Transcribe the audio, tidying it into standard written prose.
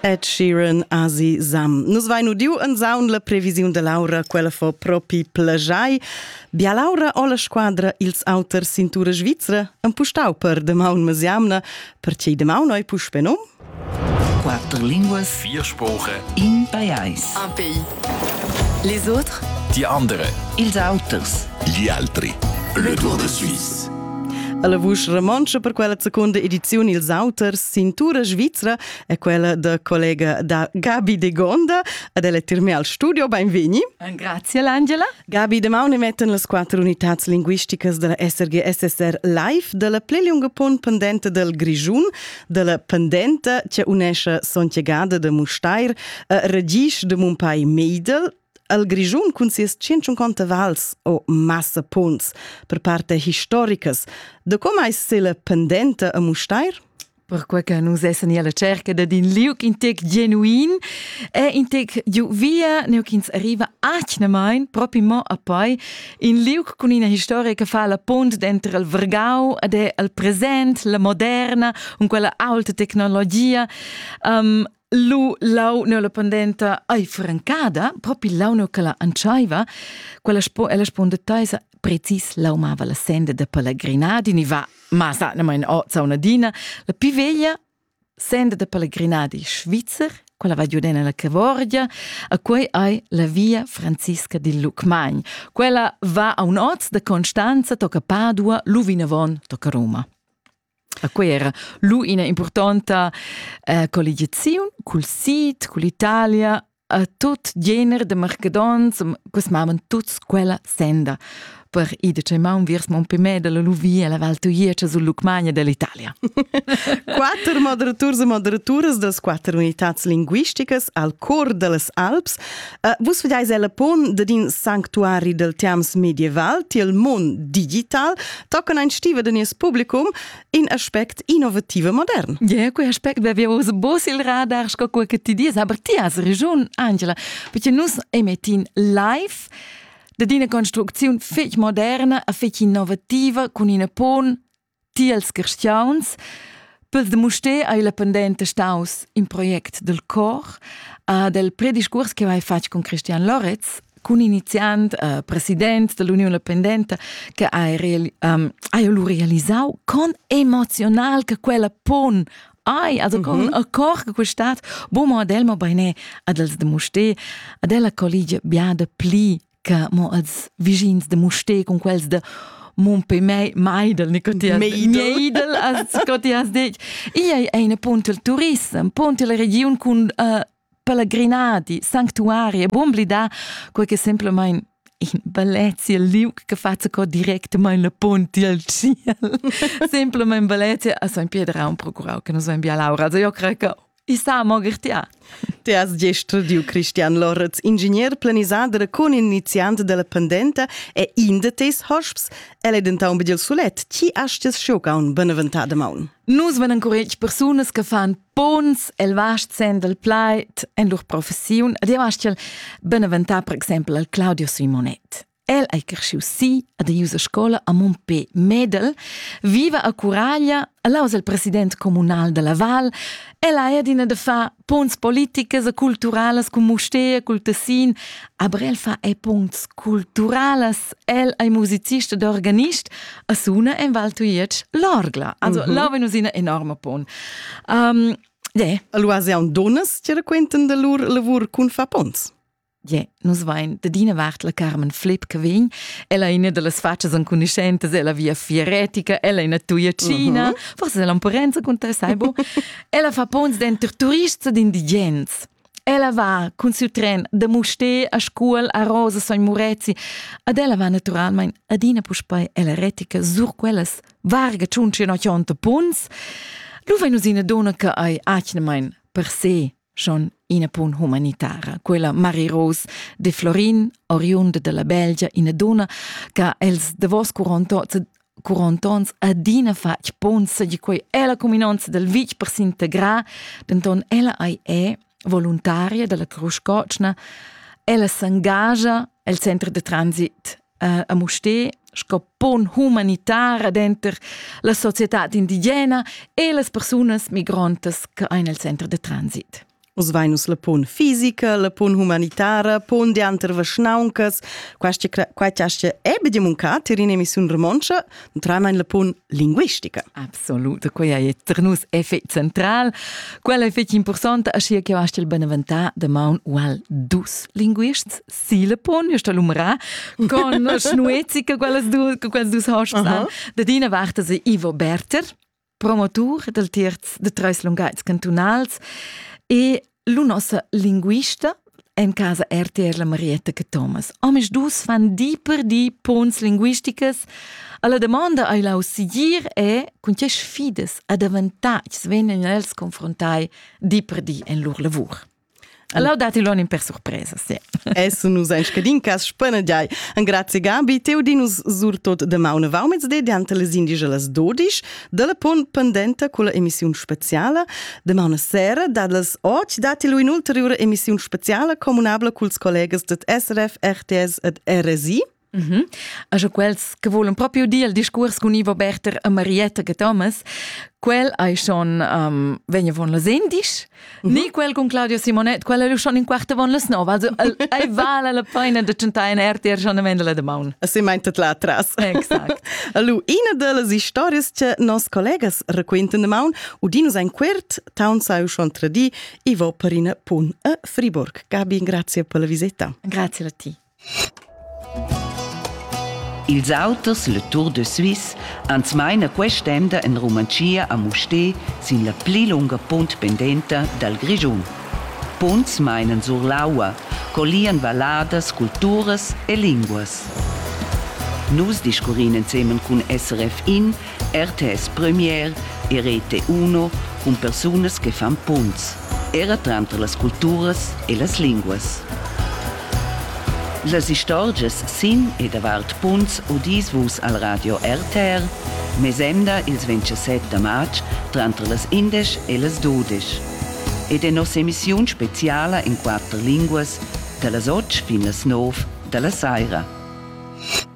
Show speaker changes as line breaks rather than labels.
Ed Sheeran, Asi Sam. Nus vai nu diu en saun la previsiun de Laura, quella fo propi plagiai. Bia Laura o la squadra ils auters cintura svizra, en pustau per demaun mesiamna, perché demaun oi puspenom?
4 linguas,
4 Sprachen,
in pajais.
Un pays. Les autres?
die anderen.
Ils auters.
Gli altri. Le Tour de Suisse.
Alla vusch Ramoncha per quella seconda edizione ils auters cintura svizra è quella da collega da Gabi De Gonda ed ella tirmi al studio, benveni.
Grazie l'Angela.
Gabi, demau ne metten las 4 unitats linguisticas della SRG SSR Live della pleliunga pon pendente del Grigiun, della pendente che unesce Sontiegada de Mustair, Regisch de Mumpai Meidel. Al Grigiun consist 150 vals o massa ponts per parte historicas. Da come è la pendente a Mustair?
Per quel che noi siamo alla cerca di un liuk in tec genuin e in tec via ne che arriva a Chnemain proprio mo a poi in liuk con una storia che fa la pont dentro il vergau ed è il present, la moderna, con quella alta tecnologia. Lau la pendente ai francada, proprio lau che la anciaiva, quella spondetaisa precis lau mava la senda de Pellegrinadi, ni va ma sa na mein ozza una dina, la più veglia senda de Pellegrinadi svizzer, quella va giudena la Cavorgia, a cui hai la via Francisca di Lucmagn. Quella va a un oz de Constanza, tocca Padua, Luvinavon, tocca Roma. A cui era lui una importante collegiazione col sit, con l'Italia, a tutto genere di mercadons, che smaven tutti quella senda per i decemaun virs Montpimè della Luvia e la Valtoieccia sul Lucmagna dell'Italia.
4 moderators e moderaturas das 4 unitats linguisticas al cor delles Alps. Vos vedais la pon de din sanctuari del tiams medieval til mond digital, tocan ein stiva de nies publicum in aspect innovativa modern.
Ja, quei aspect bevia us bos il radar sco quel che ti dies, aber ti has ragione, Angela, perché nus emetin live da dina construzione fech moderna e fech innovativa con una pon tiels cristians per demostrar ai la pendente staus in project del cor del prediscurs che vai fatto con Christian Loretz con iniziant president dell'Unione Pendente che hai realizzato con emozional che quella pon also con a cor che quest'at buon modello bene adels demostrar adela collegia biada pli che mo als vigins de Musté con quels de Montpimè Meidel, Meidel, als cotias dit. I è una punta il turismo, punta la regione con pellegrinati, sanctuari, buon blida, quel che semplicemente in Bellezia, liuk che faccia co direttamente la ponte al cielo. Semplicemente in Bellezia, a San Piedra un procurau che non so in Bia Laura. Also io credo che I sa mogertia.
Te has gestro diu Christian Loretz, ingegner planisadere con iniziant della pendente e in de tes hosps, ele dentau un bedel sulet. Ci astes schocaun beneventada maun?
Nus venen correct personas che fan pons el vast sendel plait en lor profession. Ed io astel beneventà per esempio al Claudio Simonet. El è cresciuto ad una scuola a Montpè Medel, vive a Curaglia, all'aus il presidente comunale della Val, e la edina de fa pons politicas e culturales con Mustea, col Tessin, aber el fa e pons culturales, el è musicista ed organist, a suna en Valtoiec l'orgla. Also, là venus una enorme pon.
Allora siamo donnes che raccontano del loro lavoro con fa pons.
Ja, nus vain da dina vart la Carmen Flip che vegn, ella è una delle facce an conoscentes, ella via fieretica, ella è una tuiacina, forse è l'amporenza con te, sai bo. Ella fa pons dentro turisti ed indigens. Ella va con suo tren da Musté a scuola a Rosa San Murezzi, ed ella va naturalmente a dina puspai ella retica sur quelles varga ciunci no chionta pons. Lu vai nus ina donna che ai acnemein per sé schon ina pun humanitara. Quella Marie-Rose de Florin, oriunda della Belgia, ina donna che els davos 40 ans a dina fac ponsa di quei ella cominanza del vic per s'integrare, denton ella è volontaria della Cruz Cocna, ella s'engaggia al centro de transit a Musté, scopon humanitara dentro la società indigena e le persone migrantes che hai nel centro de transit.
Us vainus la pon fisica, la pon humanitara, pon di antervaschnauncas, quaitjasce ebbe muncat in emissiun romancia, traimain la pon linguistica.
Absolut, quella è per noi effet central. Quella effet importante è che ho il beneventà de maun ual dus linguists, si la pon, io sto l'umera, con snuezica quelles dus hosps. Da dina warta se Ivo Berter, promotor del terz de tres lungaits cantonals, e la nostra linguista in casa RTR la Marietta Thomas. Omes dus fan di per di pons linguisticas. Alla domanda ai lau sigir è con che sfides ad avantags venen els confrontai di per di en lur lavur. Allora dati l'on per sorpresa, sì.
Esso nus ein scadin cas spanadiai. An grazie Gabi, teu dinus sur tot de mauna vaumets de diante les indiges las 12, de la pon pendenta con la emissiun speciala, de mauna sera, dat las 8, dati lui un'ulteriore emissiun speciala comunabla culs collegas det SRF, RTS et RSI.
Also quels che volen proprio di il discurs con Ivo Berter e Marietta Thomas, quel è schon vegna von las endis, ni quel con Claudio Simonet, quel è schon in quarta von las 9, also ei vale la pena de centai in RTR schon am ende la maun.
Se meintet la atras.
Exact.
Allu, ina de las historias che nos collegas raquentan de maun, udinus ein quert, taun sai schon tradi, Ivo perina pun a Fribourg. Gabi, grazie per la visita.
Grazie a ti.
Ils auters le Tour de Suisse ans maina quest'emda en Romancia a Musté sin la pli lunga punt pendenta dal Grigiun. Punts meinen sur l'aua, collian valadas, culturas e linguas. Nus discurin insieme con SRF In, RTS Premier e Rete Uno con personas che fan punts, era tra las culturas e las linguas. Las istorges sin e davart punts udis vus al radio RTR, mesemda ils 27 maig trantre las 11 e las 12. Ed è nos emissiun speciala in 4 linguas, da las 8 fin las 9 da la saira.